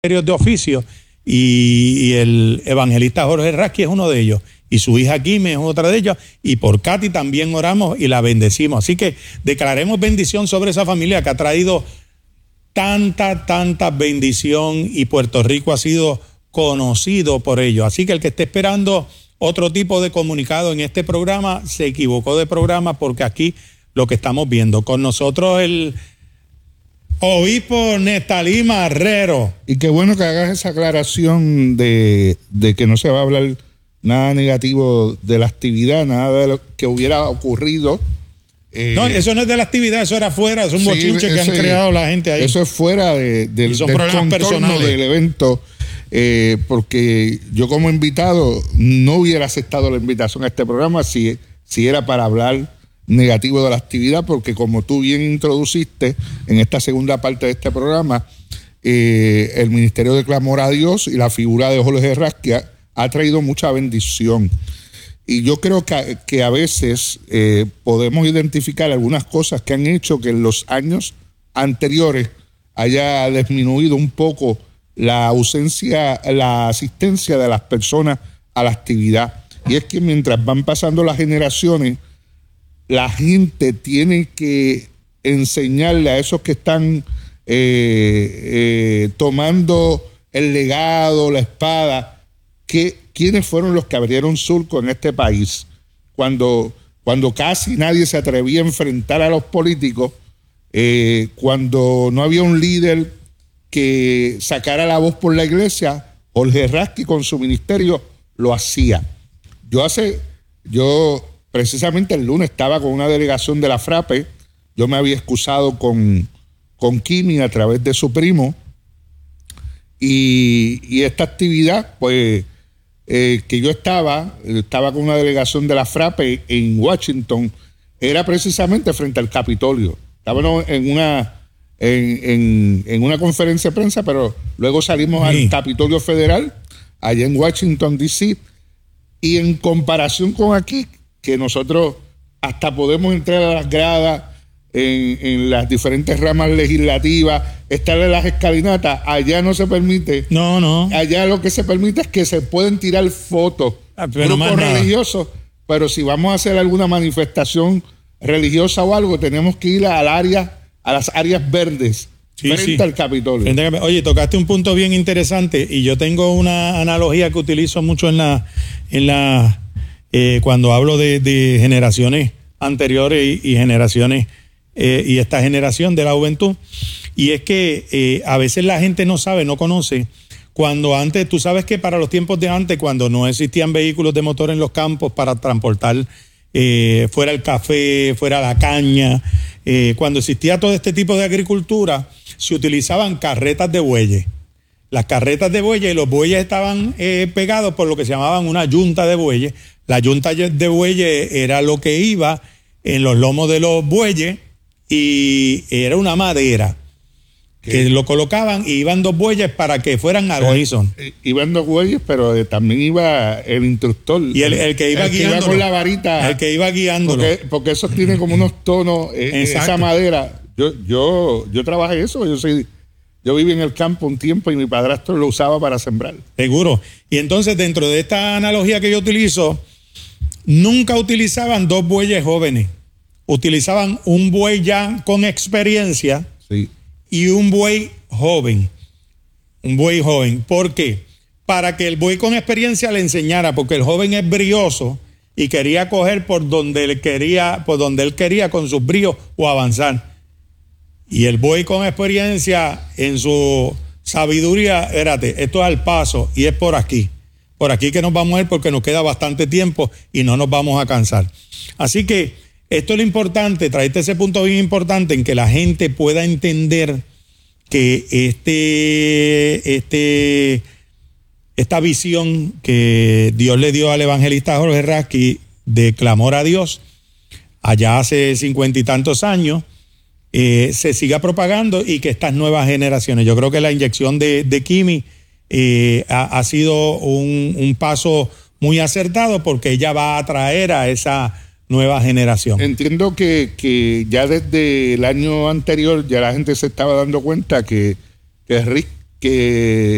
de oficio y el evangelista Jorge Rasky es uno de ellos y su hija Kimi es otra de ellos, y por Katy también oramos y la bendecimos. Así que declaremos bendición sobre esa familia que ha traído tanta bendición, y Puerto Rico ha sido conocido por ello. Así que el que esté esperando otro tipo de comunicado en este programa se equivocó de programa, porque aquí lo que estamos viendo con nosotros el obispo Nestalí Marrero. Y qué bueno que hagas esa aclaración de que no se va a hablar nada negativo de la actividad, nada de lo que hubiera ocurrido. No, eso no es de la actividad, eso era fuera, es un bochinche que han creado la gente ahí. Eso es fuera del problemas personales del evento, porque yo como invitado no hubiera aceptado la invitación a este programa si era para hablar negativo de la actividad, porque como tú bien introduciste en esta segunda parte de este programa, el Ministerio de Clamor a Dios y la figura de Jorge Rasky ha traído mucha bendición. Y yo creo que a veces podemos identificar algunas cosas que han hecho que en los años anteriores haya disminuido un poco la asistencia de las personas a la actividad. Y es que mientras van pasando las generaciones, la gente tiene que enseñarle a esos que están tomando el legado, la espada, quiénes fueron los que abrieron surco en este país. Cuando casi nadie se atrevía a enfrentar a los políticos, cuando no había un líder que sacara la voz por la iglesia, Jorge Rasky con su ministerio lo hacía. Yo precisamente el lunes estaba con una delegación de la FRAPE. Yo me había excusado con Kimi a través de su primo, y esta actividad, pues, que yo estaba con una delegación de la FRAPE en Washington, era precisamente frente al Capitolio. Estábamos en una conferencia de prensa, pero luego salimos al Capitolio Federal, allá en Washington, D.C., y en comparación con aquí, que nosotros hasta podemos entrar a las gradas en las diferentes ramas legislativas, estar en las escalinatas, allá no se permite. No. Allá lo que se permite es que se pueden tirar fotos, grupos religiosos, pero si vamos a hacer alguna manifestación religiosa o algo, tenemos que ir a las áreas verdes, frente al Capitolio. Oye, tocaste un punto bien interesante, y yo tengo una analogía que utilizo mucho cuando hablo de generaciones anteriores y generaciones y esta generación de la juventud, y es que a veces la gente no sabe, no conoce, cuando antes, tú sabes que para los tiempos de antes, cuando no existían vehículos de motor en los campos para transportar fuera el café, fuera la caña, cuando existía todo este tipo de agricultura, se utilizaban carretas de bueyes. Las carretas de bueyes, y los bueyes estaban pegados por lo que se llamaban una yunta de bueyes. La yunta de bueyes era lo que iba en los lomos de los bueyes, y era una madera que lo colocaban, y iban dos bueyes para que fueran al unísono. Iban dos bueyes, pero también iba el instructor. Y el que iba guiando. Iba con la varita. El que iba guiándolo. Porque eso tiene como unos tonos, esa madera. Yo trabajé eso, yo viví en el campo un tiempo y mi padrastro lo usaba para sembrar. Seguro. Y entonces, dentro de esta analogía que yo utilizo, nunca utilizaban dos bueyes jóvenes. Utilizaban un buey ya con experiencia, sí, y un buey joven. Un buey joven. ¿Por qué? Para que el buey con experiencia le enseñara, porque el joven es brioso y quería coger por donde él quería con sus bríos o avanzar. Y el buey con experiencia, en su sabiduría, espérate, esto es al paso y es por aquí que nos vamos a ir, porque nos queda bastante tiempo y no nos vamos a cansar. Así que esto es lo importante, traerte ese punto bien importante, en que la gente pueda entender que esta visión que Dios le dio al evangelista Jorge Rasky de clamor a Dios allá hace 50 y tantos años, se siga propagando, y que estas nuevas generaciones, yo creo que la inyección de Kimi ha sido un paso muy acertado, porque ella va a atraer a esa nueva generación. Entiendo que ya desde el año anterior ya la gente se estaba dando cuenta que